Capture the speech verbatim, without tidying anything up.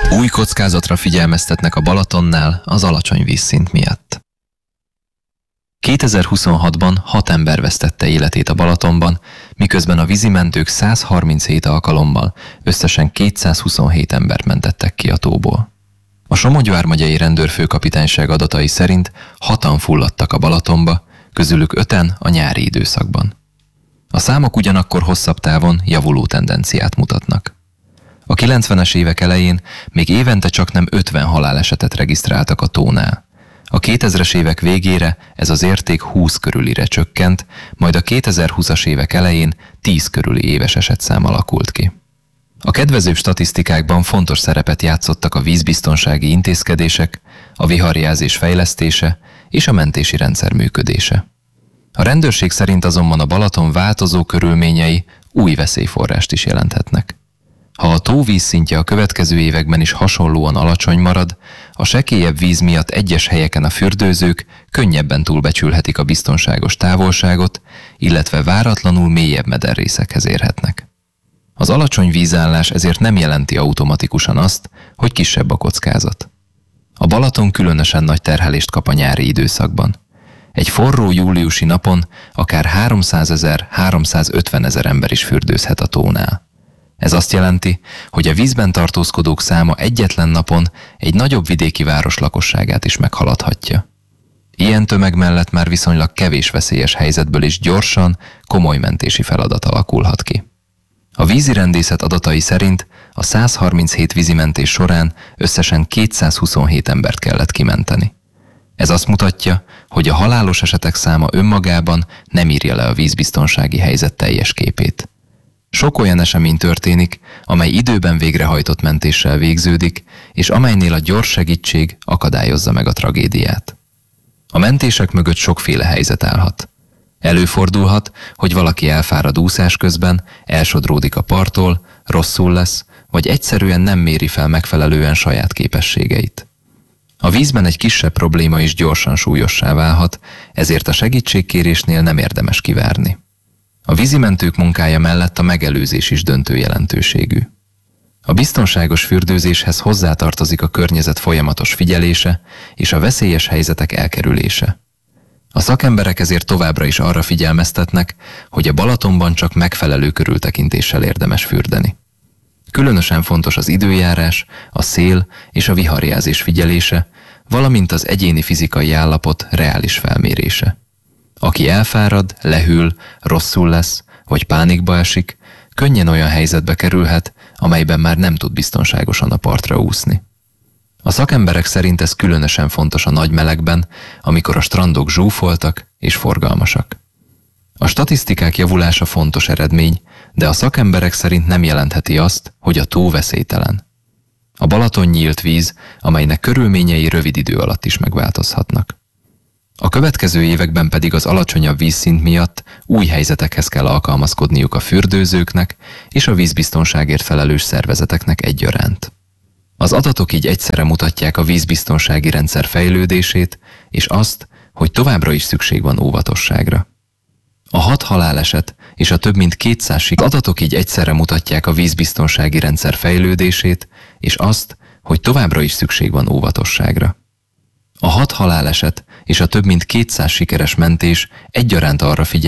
Új kockázatra figyelmeztetnek a Balatonnál az alacsony vízszint miatt. kétezer-huszonhatban hat ember vesztette életét a Balatonban, miközben a vízimentők száz harminchét alkalommal összesen kétszázhuszonhét embert mentettek ki a tóból. A Somogy vármegyei rendőrfőkapitányság adatai szerint hatan fulladtak a Balatonba, közülük öten a nyári időszakban. A számok ugyanakkor hosszabb távon javuló tendenciát mutatnak. A kilencvenes évek elején még évente csaknem ötven halálesetet regisztráltak a tónál. A kétezres évek végére ez az érték húsz körülire csökkent, majd a kétezer-húszas évek elején tíz körüli éves esetszám alakult ki. A kedvezőbb statisztikákban fontos szerepet játszottak a vízbiztonsági intézkedések, a viharjelzés fejlesztése és a mentési rendszer működése. A rendőrség szerint azonban a Balaton változó körülményei új veszélyforrást is jelenthetnek. Ha a tó vízszintje a következő években is hasonlóan alacsony marad, a sekélyebb víz miatt egyes helyeken a fürdőzők könnyebben túlbecsülhetik a biztonságos távolságot, illetve váratlanul mélyebb mederrészekhez érhetnek. Az alacsony vízállás ezért nem jelenti automatikusan azt, hogy kisebb a kockázat. A Balaton különösen nagy terhelést kap a nyári időszakban. Egy forró júliusi napon akár háromszázezer-háromszázötvenezer ember is fürdőzhet a tónál. Ez azt jelenti, hogy a vízben tartózkodók száma egyetlen napon egy nagyobb vidéki város lakosságát is meghaladhatja. Ilyen tömeg mellett már viszonylag kevés veszélyes helyzetből is gyorsan, komoly mentési feladat alakulhat ki. A vízirendészet adatai szerint a száz harminchét vízimentés során összesen kétszázhuszonhét embert kellett kimenteni. Ez azt mutatja, hogy a halálos esetek száma önmagában nem írja le a vízbiztonsági helyzet teljes képét. Sok olyan esemény történik, amely időben végrehajtott mentéssel végződik, és amelynél a gyors segítség akadályozza meg a tragédiát. A mentések mögött sokféle helyzet állhat. Előfordulhat, hogy valaki elfárad úszás közben, elsodródik a parttól, rosszul lesz, vagy egyszerűen nem méri fel megfelelően saját képességeit. A vízben egy kisebb probléma is gyorsan súlyossá válhat, ezért a segítségkérésnél nem érdemes kivárni. A vízimentők munkája mellett a megelőzés is döntő jelentőségű. A biztonságos fürdőzéshez hozzátartozik a környezet folyamatos figyelése és a veszélyes helyzetek elkerülése. A szakemberek ezért továbbra is arra figyelmeztetnek, hogy a Balatonban csak megfelelő körültekintéssel érdemes fürdeni. Különösen fontos az időjárás, a szél és a viharjelzés figyelése, valamint az egyéni fizikai állapot reális felmérése. Aki elfárad, lehűl, rosszul lesz, vagy pánikba esik, könnyen olyan helyzetbe kerülhet, amelyben már nem tud biztonságosan a partra úszni. A szakemberek szerint ez különösen fontos a nagy melegben, amikor a strandok zsúfoltak és forgalmasak. A statisztikák javulása fontos eredmény, de a szakemberek szerint nem jelentheti azt, hogy a tó veszélytelen. A Balaton nyílt víz, amelynek körülményei rövid idő alatt is megváltozhatnak. A következő években pedig az alacsonyabb vízszint miatt új helyzetekhez kell alkalmazkodniuk a fürdőzőknek és a vízbiztonságért felelős szervezeteknek egyaránt. Az adatok így egyszerre mutatják a vízbiztonsági rendszer fejlődését, és azt, hogy továbbra is szükség van óvatosságra. A hat haláleset és a több mint kétszáz sik adatok így egyszerre mutatják a vízbiztonsági rendszer fejlődését, és azt, hogy továbbra is szükség van óvatosságra. A hat haláleset és a több mint kétszáz sikeres mentés egyaránt arra figyel,